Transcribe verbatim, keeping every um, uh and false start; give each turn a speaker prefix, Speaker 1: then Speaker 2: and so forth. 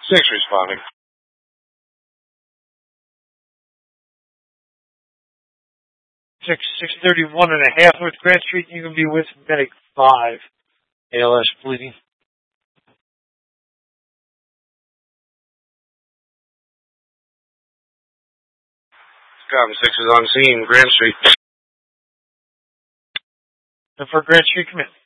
Speaker 1: Six responding.
Speaker 2: Six, six thirty-one and a half North Grant Street. You can be with medic five. A L S bleeding.
Speaker 1: Copy, six is on scene, Grant Street.
Speaker 2: And for Grant Street, come in.